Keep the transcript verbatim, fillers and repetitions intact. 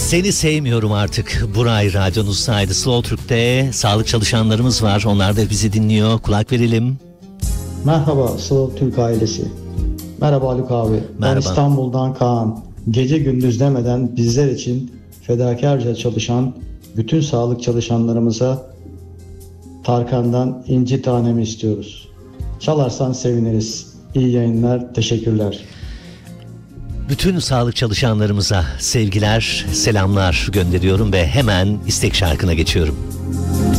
Seni sevmiyorum artık. Buray radyonuzdaydı. Slow Türk'te sağlık çalışanlarımız var. Onlar da bizi dinliyor. Kulak verelim. Merhaba Slow Türk ailesi. Merhaba Haluk abi. Merhaba. Ben İstanbul'dan Kaan. Gece gündüz demeden bizler için fedakarca çalışan bütün sağlık çalışanlarımıza Tarkan'dan İnci Tanemi istiyoruz. Çalarsan seviniriz. İyi yayınlar. Teşekkürler. Bütün sağlık çalışanlarımıza sevgiler, selamlar gönderiyorum ve hemen istek şarkına geçiyorum.